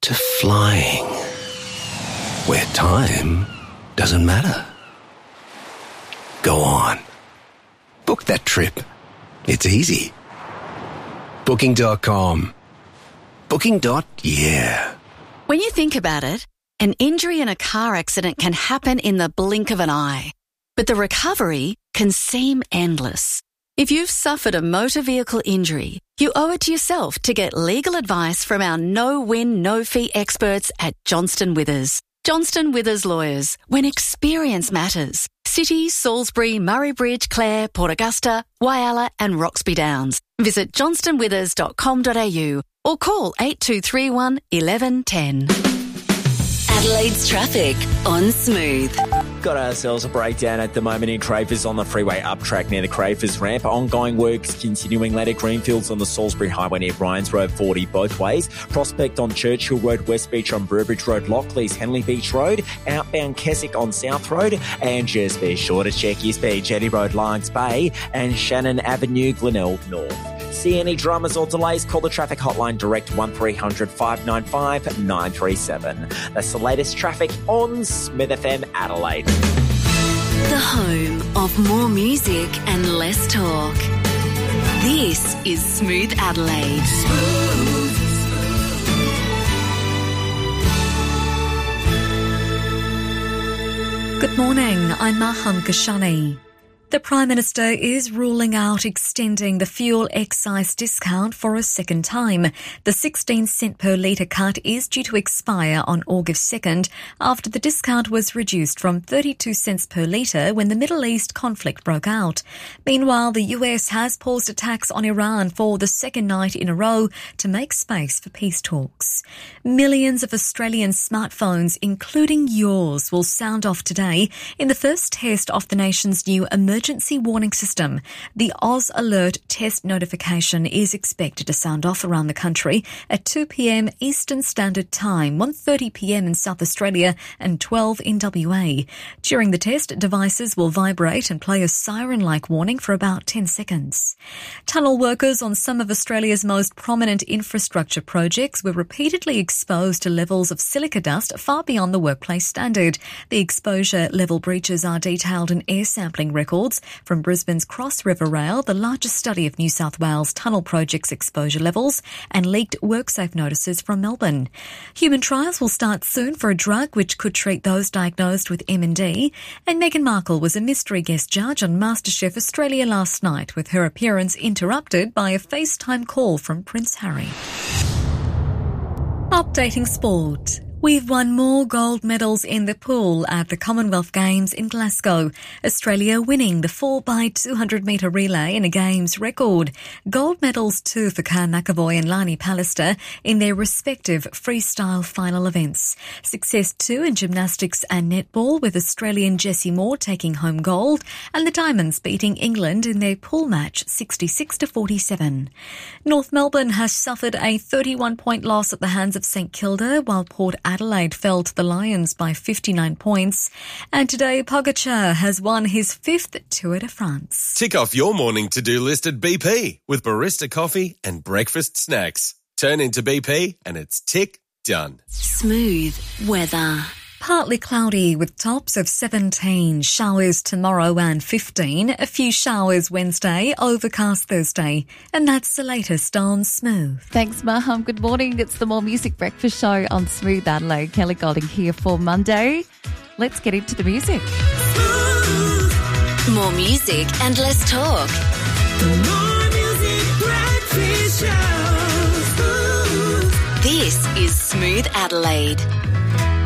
to flying, where time doesn't matter. Go on. Book that trip. It's easy. Booking.com. Booking.yeah. When you think about it, an injury in a car accident can happen in the blink of an eye, but the recovery can seem endless. If you've suffered a motor vehicle injury, you owe it to yourself to get legal advice from our no-win, no-fee experts at Johnston Withers. Johnston Withers Lawyers, when experience matters. City, Salisbury, Murray Bridge, Clare, Port Augusta, Whyalla and Roxby Downs. Visit johnstonwithers.com.au or call 8231 1110. Adelaide's traffic on Smooth. Got ourselves a breakdown at the moment in Crafers on the freeway up track near the Crafers ramp. Ongoing works continuing later. Greenfields on the Salisbury Highway near Bryans Road 40 both ways. Prospect on Churchill Road, West Beach on Burbridge Road, Lockleys, Henley Beach Road, outbound Keswick on South Road, and just be sure to check your speed. Jetty Road, Lions Bay, and Shannon Avenue, Glenelg North. See any dramas or delays? Call the traffic hotline direct 1300 595 937. That's the latest traffic on Smith FM Adelaide. The home of more music and less talk. This is Smooth Adelaide. Good morning, I'm Maham Kashani. The Prime Minister is ruling out extending the fuel excise discount for a second time. The 16 cent per litre cut is due to expire on August 2nd after the discount was reduced from 32 cents per litre when the Middle East conflict broke out. Meanwhile, the US has paused attacks on Iran for the second night in a row to make space for peace talks. Millions of Australian smartphones, including yours, will sound off today in the first test of the nation's new emergency warning system. The Oz Alert test notification is expected to sound off around the country at 2 p.m. Eastern Standard Time, 1:30 p.m. in South Australia and 12 in WA. During the test, devices will vibrate and play a siren-like warning for about 10 seconds. Tunnel workers on some of Australia's most prominent infrastructure projects were repeatedly exposed to levels of silica dust far beyond the workplace standard. The exposure level breaches are detailed in air sampling records from Brisbane's Cross River Rail, the largest study of New South Wales tunnel projects' exposure levels, and leaked WorkSafe notices from Melbourne. Human trials will start soon for a drug which could treat those diagnosed with MND, and Meghan Markle was a mystery guest judge on MasterChef Australia last night, with her appearance interrupted by a FaceTime call from Prince Harry. Updating sport. We've won more gold medals in the pool at the Commonwealth Games in Glasgow. Australia winning the 4x200 metre relay in a Games record. Gold medals too for Kyle McAvoy and Lani Pallister in their respective freestyle final events. Success too in gymnastics and netball, with Australian Jessie Moore taking home gold and the Diamonds beating England in their pool match 66-47. North Melbourne has suffered a 31-point loss at the hands of St Kilda, while Port Adelaide fell to the Lions by 59 points. And today, Pogacar has won his 5th Tour de France. Tick off your morning to-do list at BP with barista coffee and breakfast snacks. Turn into BP and it's tick done. Smooth weather. Partly cloudy with tops of 17, showers tomorrow and 15, a few showers Wednesday, overcast Thursday. And that's the latest on Smooth. Thanks, Maham. Good morning. It's the More Music Breakfast Show on Smooth Adelaide. Kelly Golding here for Monday. Let's get into the music. More music and less talk. More Music Breakfast Show. This is Smooth Adelaide.